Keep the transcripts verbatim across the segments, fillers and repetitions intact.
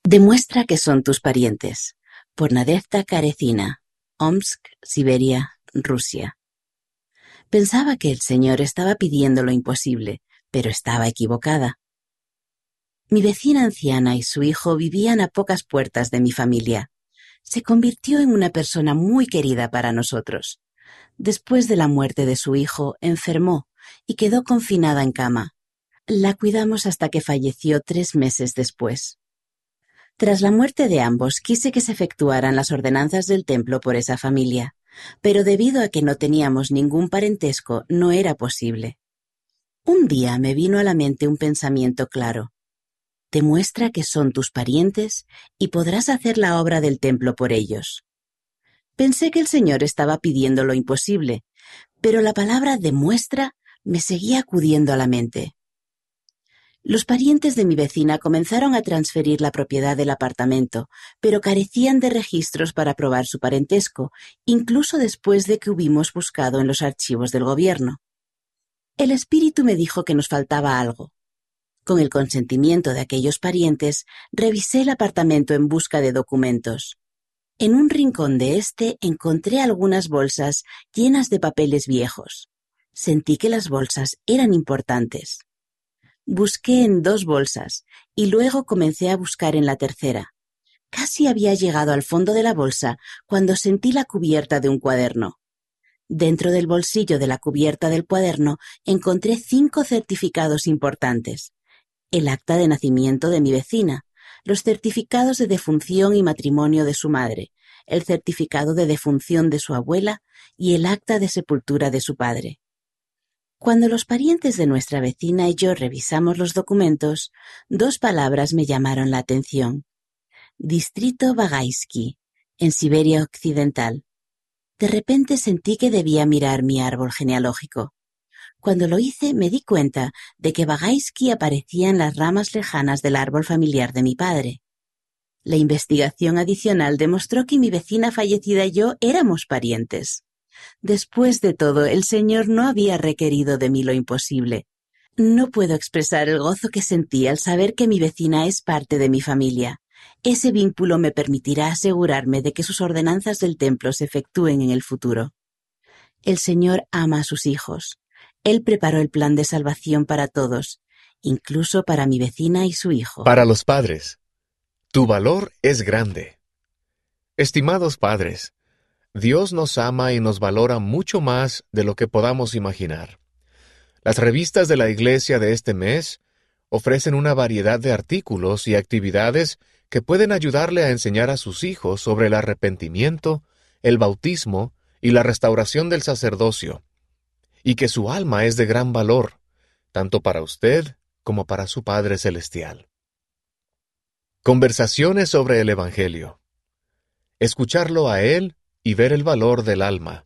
Demuestra que son tus parientes. Por Nadezhda Karesina, Omsk, Siberia, Rusia. Pensaba que el Señor estaba pidiendo lo imposible, pero estaba equivocada. Mi vecina anciana y su hijo vivían a pocas puertas de mi familia. Se convirtió en una persona muy querida para nosotros. Después de la muerte de su hijo, enfermó y quedó confinada en cama. La cuidamos hasta que falleció tres meses después. Tras la muerte de ambos, quise que se efectuaran las ordenanzas del templo por esa familia, pero debido a que no teníamos ningún parentesco, no era posible. Un día me vino a la mente un pensamiento claro. Demuestra que son tus parientes y podrás hacer la obra del templo por ellos. Pensé que el Señor estaba pidiendo lo imposible, pero la palabra demuestra me seguía acudiendo a la mente. Los parientes de mi vecina comenzaron a transferir la propiedad del apartamento, pero carecían de registros para probar su parentesco, incluso después de que hubimos buscado en los archivos del gobierno. El espíritu me dijo que nos faltaba algo. Con el consentimiento de aquellos parientes, revisé el apartamento en busca de documentos. En un rincón de este encontré algunas bolsas llenas de papeles viejos. Sentí que las bolsas eran importantes. Busqué en dos bolsas y luego comencé a buscar en la tercera. Casi había llegado al fondo de la bolsa cuando sentí la cubierta de un cuaderno. Dentro del bolsillo de la cubierta del cuaderno encontré cinco certificados importantes. El acta de nacimiento de mi vecina, los certificados de defunción y matrimonio de su madre, el certificado de defunción de su abuela y el acta de sepultura de su padre. Cuando los parientes de nuestra vecina y yo revisamos los documentos, dos palabras me llamaron la atención. Distrito Bagaisky, en Siberia Occidental. De repente sentí que debía mirar mi árbol genealógico. Cuando lo hice, me di cuenta de que Bagaisky aparecía en las ramas lejanas del árbol familiar de mi padre. La investigación adicional demostró que mi vecina fallecida y yo éramos parientes. Después de todo, el Señor no había requerido de mí lo imposible. No puedo expresar el gozo que sentí al saber que mi vecina es parte de mi familia. Ese vínculo me permitirá asegurarme de que sus ordenanzas del templo se efectúen en el futuro. El Señor ama a sus hijos. Él preparó el plan de salvación para todos, incluso para mi vecina y su hijo. Para los padres, tu valor es grande. Estimados padres, Dios nos ama y nos valora mucho más de lo que podamos imaginar. Las revistas de la Iglesia de este mes ofrecen una variedad de artículos y actividades que pueden ayudarle a enseñar a sus hijos sobre el arrepentimiento, el bautismo y la restauración del sacerdocio, y que su alma es de gran valor, tanto para usted como para su Padre Celestial. Conversaciones sobre el Evangelio. Escucharlo a Él y ver el valor del alma.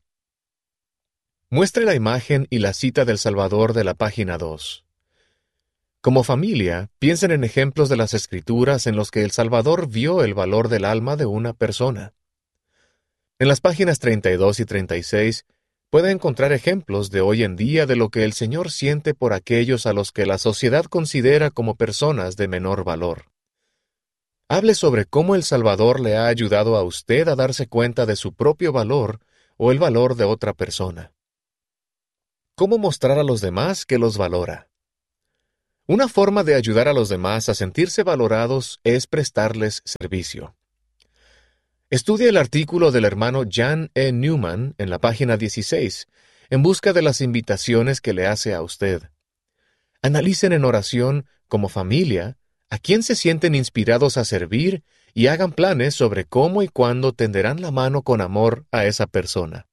Muestre la imagen y la cita del Salvador de la página dos. Como familia, piensen en ejemplos de las Escrituras en los que el Salvador vio el valor del alma de una persona. En las páginas treinta y dos y treinta y seis puede encontrar ejemplos de hoy en día de lo que el Señor siente por aquellos a los que la sociedad considera como personas de menor valor. Hable sobre cómo el Salvador le ha ayudado a usted a darse cuenta de su propio valor o el valor de otra persona. ¿Cómo mostrar a los demás que los valora? Una forma de ayudar a los demás a sentirse valorados es prestarles servicio. Estudie el artículo del hermano Jan E. Newman en la página dieciséis, en busca de las invitaciones que le hace a usted. Analicen en oración, como familia, a quién se sienten inspirados a servir y hagan planes sobre cómo y cuándo tenderán la mano con amor a esa persona.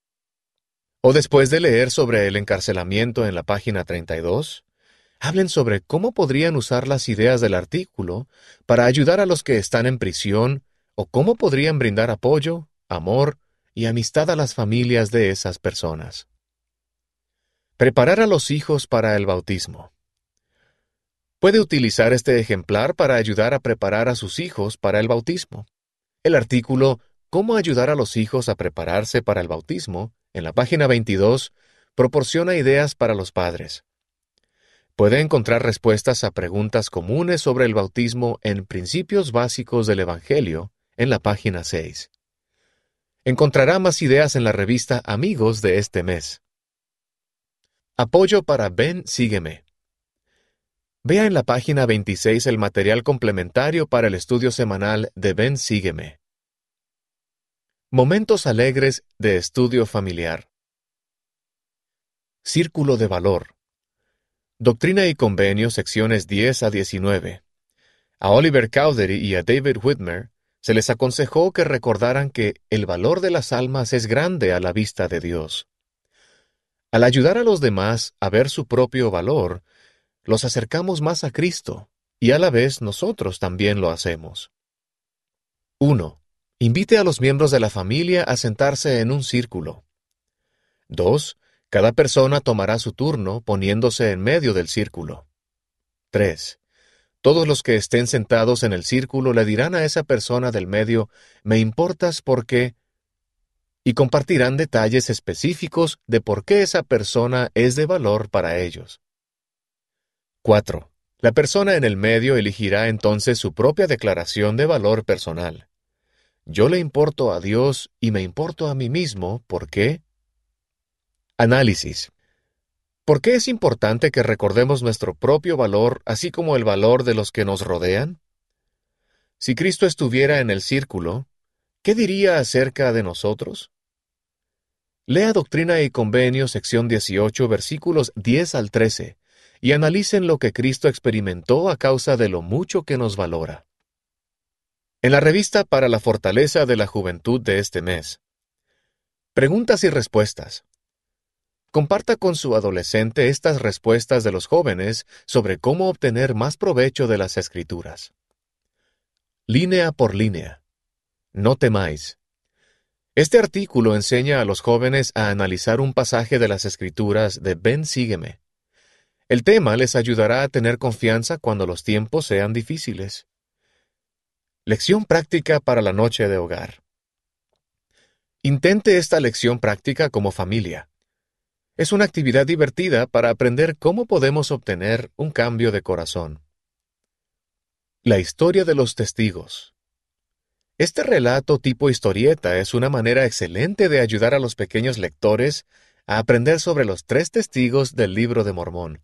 O después de leer sobre el encarcelamiento en la página treinta y dos, hablen sobre cómo podrían usar las ideas del artículo para ayudar a los que están en prisión o cómo podrían brindar apoyo, amor y amistad a las familias de esas personas. Preparar a los hijos para el bautismo. Puede utilizar este ejemplar para ayudar a preparar a sus hijos para el bautismo. El artículo «Cómo ayudar a los hijos a prepararse para el bautismo» en la página veintidós proporciona ideas para los padres. Puede encontrar respuestas a preguntas comunes sobre el bautismo en Principios Básicos del Evangelio, en la página seis. Encontrará más ideas en la revista Amigos de este mes. Apoyo para Ven, Sígueme. Vea en la página veintiséis el material complementario para el estudio semanal de Ven, Sígueme. Momentos alegres de estudio familiar. Círculo de valor. Doctrina y Convenio, secciones diez a diecinueve. A Oliver Cowdery y a David Whitmer se les aconsejó que recordaran que el valor de las almas es grande a la vista de Dios. Al ayudar a los demás a ver su propio valor, los acercamos más a Cristo, y a la vez nosotros también lo hacemos. uno. Invite a los miembros de la familia a sentarse en un círculo. dos. Cada persona tomará su turno poniéndose en medio del círculo. tres. Todos los que estén sentados en el círculo le dirán a esa persona del medio, «Me importas porque...», y compartirán detalles específicos de por qué esa persona es de valor para ellos. cuatro. La persona en el medio elegirá entonces su propia declaración de valor personal. Yo le importo a Dios y me importo a mí mismo, ¿por qué? Análisis. ¿Por qué es importante que recordemos nuestro propio valor, así como el valor de los que nos rodean? Si Cristo estuviera en el círculo, ¿qué diría acerca de nosotros? Lea Doctrina y Convenio, sección dieciocho, versículos diez al trece, y analicen lo que Cristo experimentó a causa de lo mucho que nos valora. En la revista para la fortaleza de la juventud de este mes. Preguntas y respuestas. Comparta con su adolescente estas respuestas de los jóvenes sobre cómo obtener más provecho de las Escrituras. Línea por línea. No temáis. Este artículo enseña a los jóvenes a analizar un pasaje de las Escrituras de Ven, Sígueme. El tema les ayudará a tener confianza cuando los tiempos sean difíciles. Lección práctica para la noche de hogar. Intente esta lección práctica como familia. Es una actividad divertida para aprender cómo podemos obtener un cambio de corazón. La historia de los testigos. Este relato tipo historieta es una manera excelente de ayudar a los pequeños lectores a aprender sobre los tres testigos del Libro de Mormón.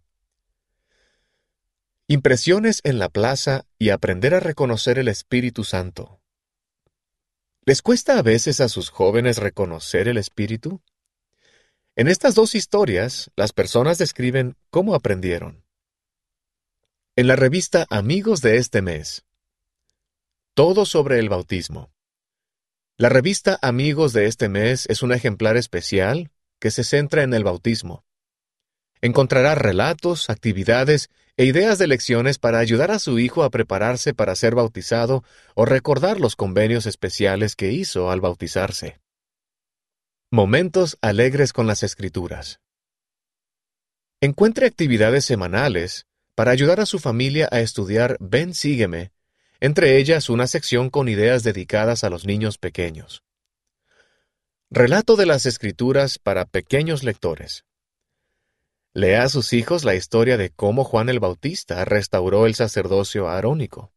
Impresiones en la plaza y aprender a reconocer el Espíritu Santo. ¿Les cuesta a veces a sus jóvenes reconocer el Espíritu? En estas dos historias, las personas describen cómo aprendieron. En la revista Amigos de este mes. Todo sobre el bautismo. La revista Amigos de este mes es un ejemplar especial que se centra en el bautismo. Encontrará relatos, actividades e ideas de lecciones para ayudar a su hijo a prepararse para ser bautizado o recordar los convenios especiales que hizo al bautizarse. Momentos alegres con las Escrituras. Encuentre actividades semanales para ayudar a su familia a estudiar Ven, Sígueme, entre ellas una sección con ideas dedicadas a los niños pequeños. Relato de las Escrituras para pequeños lectores. Lea a sus hijos la historia de cómo Juan el Bautista restauró el sacerdocio arónico.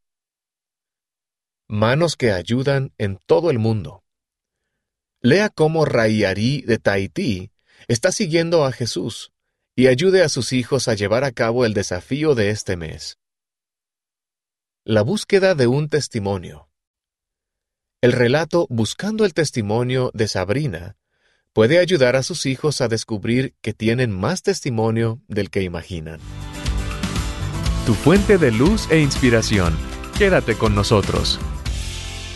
Manos que ayudan en todo el mundo. Lea cómo Raiari de Tahití está siguiendo a Jesús y ayude a sus hijos a llevar a cabo el desafío de este mes. La búsqueda de un testimonio. El relato Buscando el testimonio de Sabrina puede ayudar a sus hijos a descubrir que tienen más testimonio del que imaginan. Tu fuente de luz e inspiración. Quédate con nosotros.